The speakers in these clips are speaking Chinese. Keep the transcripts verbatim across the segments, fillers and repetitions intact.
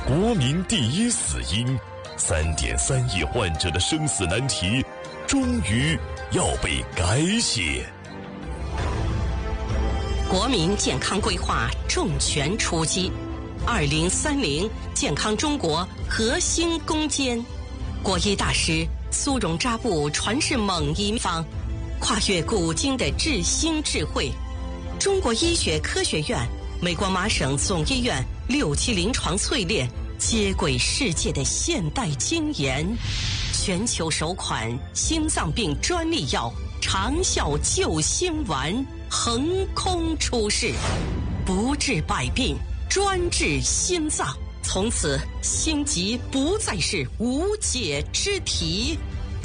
国民第一死因，三点三亿患者的生死难题，终于要被改写。 国民健康规划重拳出击，二零三零健康中国核心攻坚。国医大师苏荣扎布传世猛医方，跨越古今的治新智慧。中国医学科学院、美国麻省总医院六期临床淬炼，接轨世界的现代精研。全球首款心脏病专利药长效救心丸横空出世，不治百病，专治心脏。从此心疾不再是无解之题。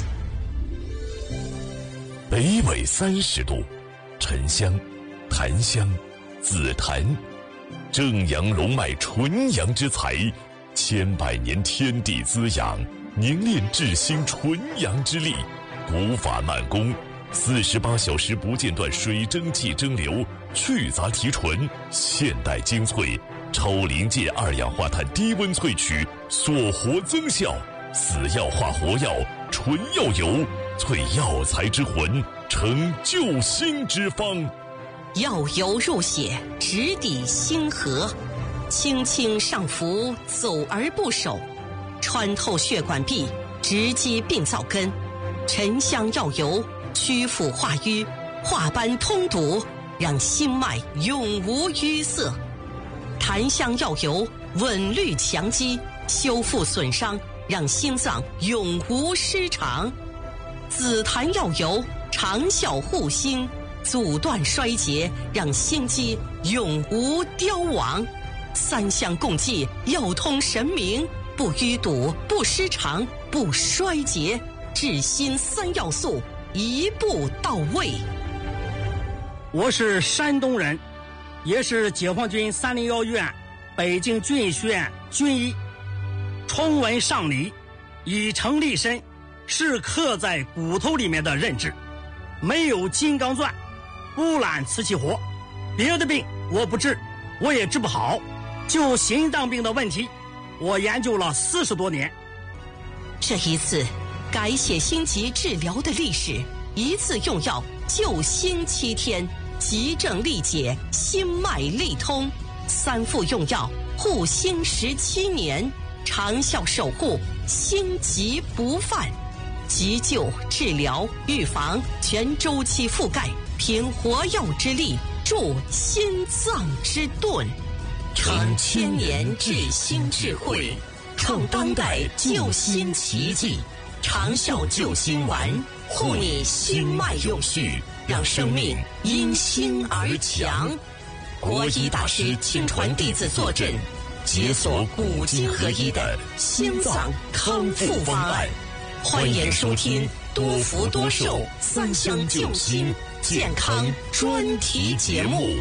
北纬三十度，沉香、檀香、紫檀，正阳龙脉纯阳之材，千百年天地滋养，凝练治心纯阳之力，古法慢工，四十八小时不间断水蒸气蒸馏，去杂提纯，现代精粹，超临界二氧化碳低温萃取，缩活增效，死药化活药，纯药油，萃药材之魂，成救心之方。 药油入血，直抵心河，轻轻上浮，走而不守，穿透血管壁，直击病灶根。沉香药油祛腐化瘀，化斑通堵，让心脉永无淤塞。檀香药油稳律强肌，修复损伤，让心脏永无失常。紫檀药油长效护心，阻断衰竭，让心肌永无凋亡。三香共济，药通神明，不淤堵，不失常，不衰竭，治心三要素一步到位。 我是山东人，也是解放军三零幺医院北京军医学院军医。崇文尚理，以诚立身，是刻在骨头里面的认知。没有金刚钻，不揽瓷器活。别的病我不治，我也治不好。就心脏病的问题，我研究了四十多年。 这一次改写心疾治疗的历史，一次用药救心七天，急症力解，心脉力通，三副用药护心十七年，长效守护，心疾不犯。急救、治疗、预防全周期覆盖，凭活药之力助心脏之盾， 承千年治心智慧，创当代救心奇迹。长效救心丸，护你心脉永续，让生命因心而强。国医大师亲传弟子坐镇，解锁古今合一的心脏康复方案。欢迎收听多福多寿三香救心健康专题节目。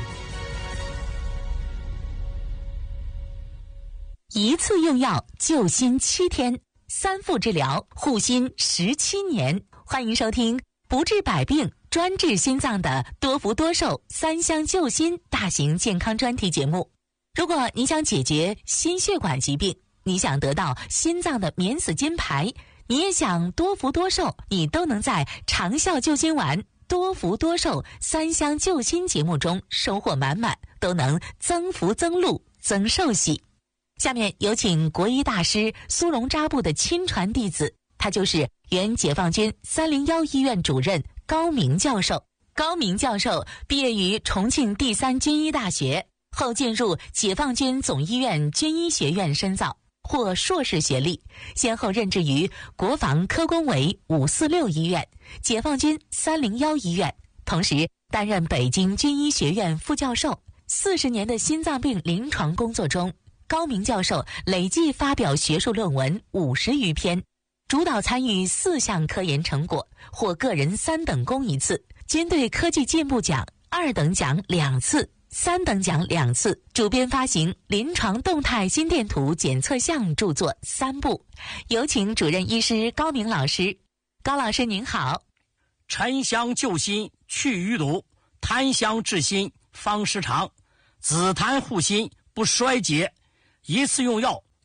一次用药救心七天，三副治疗护心十七年。欢迎收听不治百病专治心脏的多福多寿三香救心大型健康专题节目。如果你想解决心血管疾病，你想得到心脏的免死金牌，你也想多福多寿，你都能在长效救心丸、多福多寿三香救心节目中收获满满，都能增福增禄增寿喜。下面有请国医大师苏荣扎布的亲传弟子，他就是原解放军三零幺医院主任高明教授。高明教授毕业于重庆第三军医大学，后进入解放军总医院军医学院深造，获硕士学历，先后任职于国防科工委五四六医院、解放军三零幺医院，同时担任北京军医学院副教授。四十年的心脏病临床工作中，高明教授累计发表学术论文五十余篇，主导参与四项科研成果，获个人三等功一次，军队科技进步奖二等奖两次，三等奖两次，主编发行临床动态心电图检测项著作三部。有请主任医师高明老师。高老师您好。 沉香救心去淤堵，檀香治心方失常，紫檀护心不衰竭。一次用药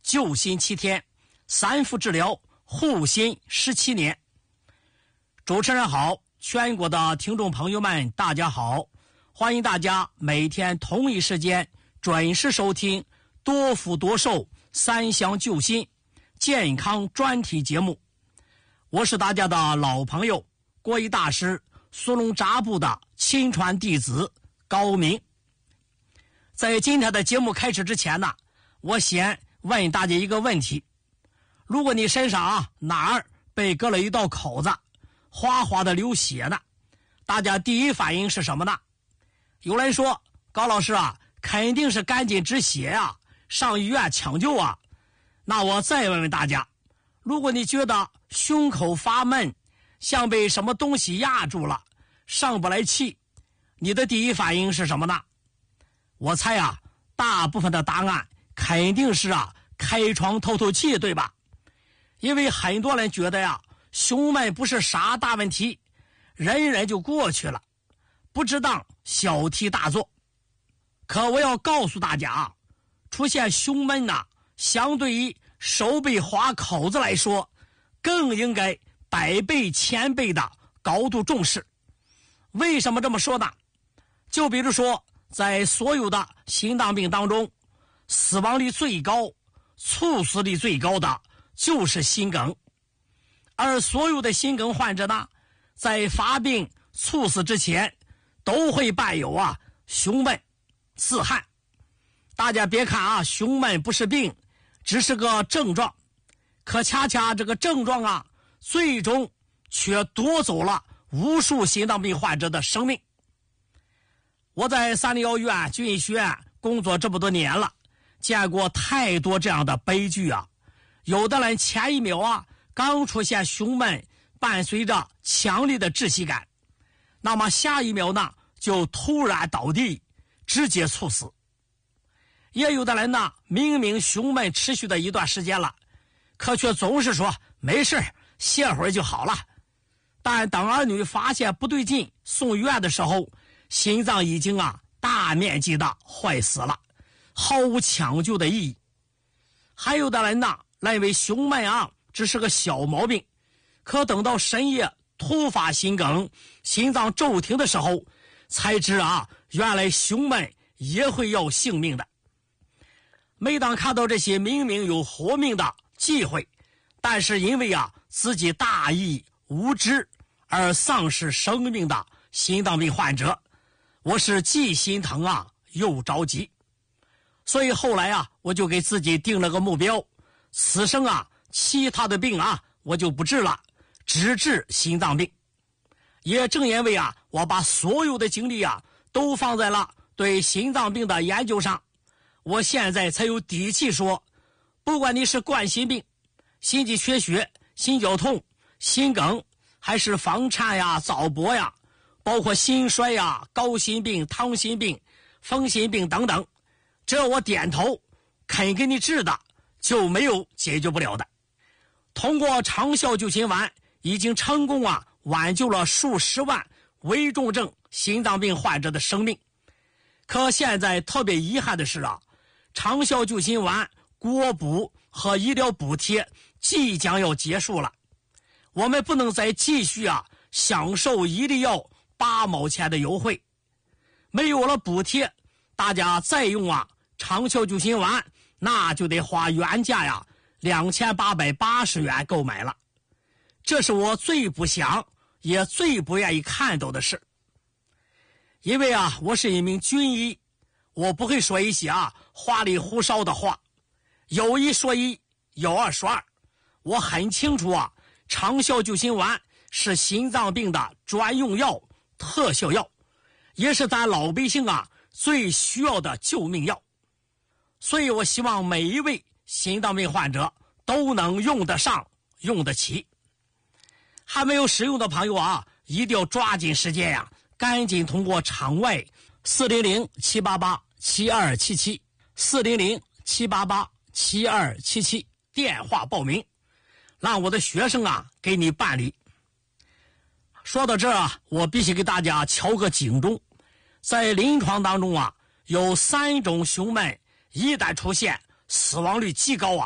救心七天，三副治疗，护心十七年。主持人好，全国的听众朋友们大家好，欢迎大家每天同一时间准时收听多福多寿三香救心健康专题节目。我是大家的老朋友，国医大师苏龙扎布的亲传弟子高明。在今天的节目开始之前呢，我先问大家一个问题：如果你身上啊哪儿被割了一道口子，哗哗的流血呢，大家第一反应是什么呢？有人说，高老师啊，肯定是赶紧止血啊，上医院抢救啊。那我再问问大家，如果你觉得胸口发闷，像被什么东西压住了，上不来气，你的第一反应是什么呢？我猜啊，大部分的答案肯定是啊，开窗透透气，对吧？因为很多人觉得呀，胸闷不是啥大问题，忍忍就过去了，不值当小题大做。可我要告诉大家啊，出现胸闷呢，相对于手被划口子来说，更应该百倍千倍的高度重视。为什么这么说呢？就比如说，在所有的心脏病当中，死亡率最高、猝死率最高的就是心梗。而所有的心梗患者呢，在发病猝死之前，都会伴有啊胸闷、自汗。大家别看啊，胸闷不是病，只是个症状，可恰恰这个症状啊，最终却夺走了无数心脏病患者的生命。我在三零幺院军医学院工作这么多年了，见过太多这样的悲剧啊！有的人前一秒啊刚出现胸闷，伴随着强烈的窒息感，那么下一秒呢就突然倒地，直接猝死。也有的人呢，明明胸闷持续的一段时间了，可却总是说没事，歇会儿就好了。但当儿女发现不对劲，送医院的时候，心脏已经啊大面积的坏死了，毫无抢救的意义。还有的人呢，认为胸闷啊只是个小毛病，可等到深夜突发心梗、心脏骤停的时候，才知啊原来胸闷也会要性命的。每当看到这些明明有活命的机会，但是因为啊自己大意无知而丧失生命的心脏病患者，我是既心疼啊又着急。所以后来啊，我就给自己定了个目标，此生啊其他的病啊我就不治了，只治心脏病。也正因为啊我把所有的精力啊都放在了对心脏病的研究上，我现在才有底气说，不管你是冠心病、心肌缺血、心绞痛、心梗，还是房颤呀、早搏呀，包括心衰呀、高心病、糖心病、风心病等等，只要我点头肯给你治的，就没有解决不了的。通过长效救心丸，已经成功啊挽救了数十万危重症心脏病患者的生命。可现在特别遗憾的是啊，长效救心丸国补和医疗补贴即将要结束了，我们不能再继续啊享受一粒药八毛钱的优惠。没有了补贴，大家再用啊长效救心丸，那就得花原价呀两千八百八十元购买了。这是我最不想也最不愿意看到的事。因为啊我是一名军医，我不会说一些啊花里胡哨的话，有一说一，有二说二。我很清楚啊，长效救心丸是心脏病的专用药、特效药，也是咱老百姓啊最需要的救命药。所以我希望每一位心脏病患者都能用得上、用得起。还没有使用的朋友啊，一定要抓紧时间呀，赶紧通过场外四零零七八八七二七七四零零七八八七二七七电话报名，让我的学生啊给你办理。说到这儿啊，我必须给大家敲个警钟，在临床当中啊，有三种胸闷一旦出现，死亡率极高啊。